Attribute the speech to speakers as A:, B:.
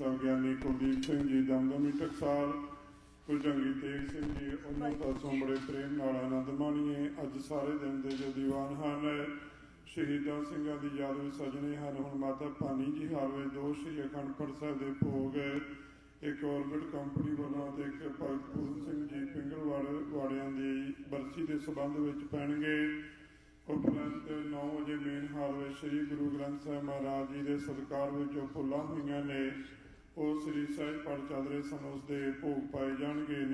A: ਸਾਹਿਬ ਗਿਆਨੀ ਕੁਲਦੀਪ ਸਿੰਘ ਜੀ ਦਮਦਮੀ ਟਕਸਾਲ, ਭੁਜੰਗੀ ਤੇਗ ਸਿੰਘ ਜੀ, ਉਹਨਾਂ ਪਾਸੋਂ ਬੜੇ ਪ੍ਰੇਮ ਨਾਲ ਆਨੰਦ ਮਾਣੀਏ। ਅੱਜ ਸਾਰੇ ਦਿਨ ਦੇ ਜੋ ਦੀਵਾਨ ਹਨ ਸ਼ਹੀਦਾਂ ਸਿੰਘਾਂ ਦੀ ਯਾਦ ਵਿੱਚ ਸਜਣੇ ਹਨ। ਹੁਣ ਮਾਤਾ ਭਾਨੀ ਜੀ ਹਾਲਵੇ 2 ਸ਼੍ਰੀ ਅਖੰਡ ਪਾਠ ਸਾਹਿਬ ਦੇ ਭੋਗ ਇੱਕ ਔਰਬਿਟ ਕੰਪਨੀ ਵੱਲੋਂ ਅਤੇ ਇੱਕ ਭਗਤ ਪੂਰਨ ਸਿੰਘ ਜੀ ਪਿੰਗਲਵਾੜ ਵਾੜਿਆਂ ਦੀ ਬਰਸੀ ਦੇ ਸੰਬੰਧ ਵਿੱਚ ਪੈਣਗੇ। ਉਪਰੰਤ 9 ਵਜੇ ਮੇਨ ਹਾਲ ਵਿੱਚ ਸ੍ਰੀ ਗੁਰੂ ਗ੍ਰੰਥ ਸਾਹਿਬ ਮਹਾਰਾਜ ਜੀ ਦੇ ਸਤਿਕਾਰ ਵਿੱਚ ਜੋ ਫੁੱਲਾਂ ਹੋਈਆਂ ਨੇ ਉਹ ਸ੍ਰੀ ਸਹਿਜ ਪਾਠ ਚੱਲ ਰਹੇ ਸਨ, ਉਸ ਦੇ ਭੋਗ ਪਾਏ ਜਾਣਗੇ।